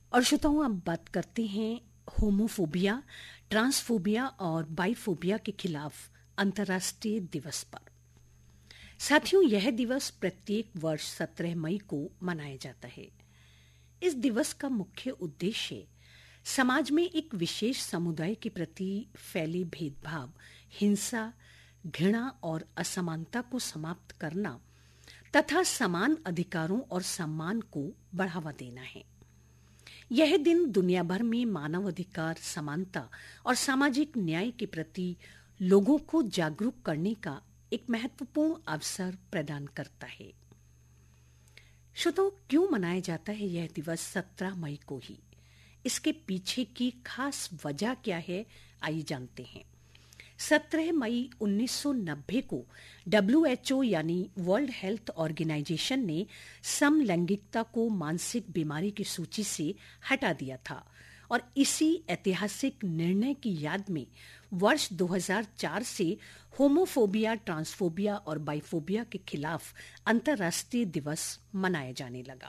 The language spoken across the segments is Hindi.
और श्रोताओं, अब बात करते हैं होमोफोबिया, ट्रांसफोबिया और बाइफोबिया के खिलाफ अंतर्राष्ट्रीय दिवस पर। साथियों, यह दिवस प्रत्येक वर्ष 17 मई को मनाया जाता है। इस दिवस का मुख्य उद्देश्य समाज में एक विशेष समुदाय के प्रति फैले भेदभाव, हिंसा, घृणा और असमानता को समाप्त करना तथा समान अधिकारों और सम्मान को बढ़ावा देना है। यह दिन दुनिया भर में मानव अधिकार, समानता और सामाजिक न्याय के प्रति लोगों को जागरूक करने का एक महत्वपूर्ण अवसर प्रदान करता है। श्रोताओ, क्यों मनाया जाता है यह दिवस 17 मई को ही? इसके पीछे की खास वजह क्या है, आइए जानते हैं। 17 मई 1990 को WHO यानी वर्ल्ड हेल्थ ऑर्गेनाइजेशन ने समलैंगिकता को मानसिक बीमारी की सूची से हटा दिया था और इसी ऐतिहासिक निर्णय की याद में वर्ष 2004 से होमोफोबिया, ट्रांसफोबिया और बाइफोबिया के खिलाफ अंतर्राष्ट्रीय दिवस मनाया जाने लगा।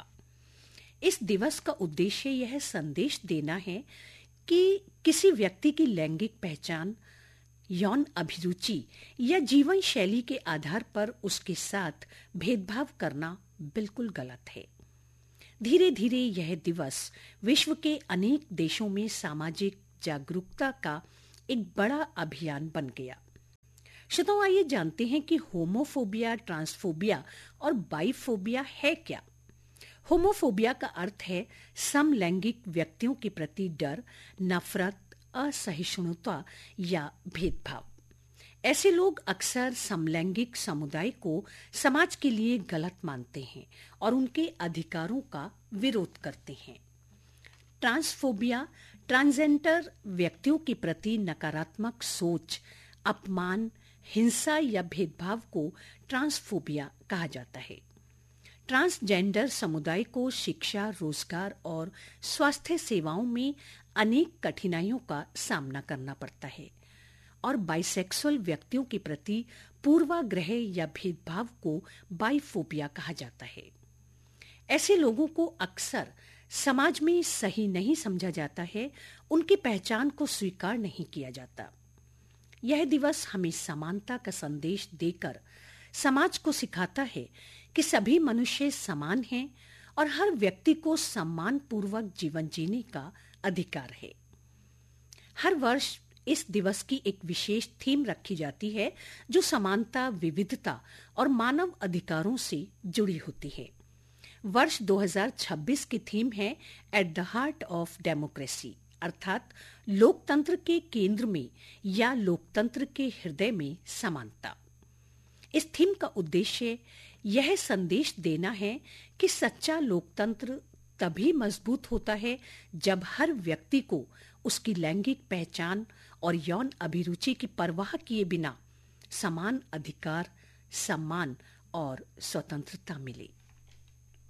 इस दिवस का उद्देश्य यह संदेश देना है कि किसी व्यक्ति की लैंगिक पहचान, यौन अभिरुचि या जीवन शैली के आधार पर उसके साथ भेदभाव करना बिल्कुल गलत है। धीरे धीरे यह दिवस विश्व के अनेक देशों में सामाजिक जागरूकता का एक बड़ा अभियान बन गया। श्रोताओं, आइए जानते हैं कि होमोफोबिया, ट्रांसफोबिया और बाइफोबिया है क्या। होमोफोबिया का अर्थ है समलैंगिक व्यक्तियों के प्रति डर, नफरत, असहिष्णुता या भेदभाव। ऐसे लोग अक्सर समलैंगिक समुदाय को समाज के लिए गलत मानते हैं और उनके अधिकारों का विरोध करते हैं। ट्रांसफोबिया ट्रांसजेंडर व्यक्तियों के प्रति नकारात्मक सोच, अपमान, हिंसा या भेदभाव को ट्रांसफोबिया कहा जाता है। ट्रांसजेंडर समुदाय को शिक्षा, रोजगार और स्वास्थ्य सेवाओं में अनेक कठिनाइयों का सामना करना पड़ता है और बाइसेक्सुअल व्यक्तियों के प्रति पूर्वाग्रह या भेदभाव को बाइफोबिया कहा जाता है। ऐसे लोगों को अक्सर समाज में सही नहीं समझा जाता है, उनकी पहचान को स्वीकार नहीं किया जाता। यह दिवस हमें समानता का संदेश देकर समाज को सिखाता है कि सभी मनुष्य समान हैं और हर व्यक्ति को सम्मान पूर्वक जीवन जीने का अधिकार है। हर वर्ष इस दिवस की एक विशेष थीम रखी जाती है जो समानता, विविधता और मानव अधिकारों से जुड़ी होती है। वर्ष 2026 की थीम है at the heart of democracy, अर्थात लोकतंत्र के केंद्र में या लोकतंत्र के हृदय में समानता। इस थीम का उद्देश्य यह संदेश देना है कि सच्चा लोकतंत्र तभी मजबूत होता है जब हर व्यक्ति को उसकी लैंगिक पहचान और यौन अभिरुचि की परवाह किए बिना समान अधिकार, सम्मान और स्वतंत्रता मिले।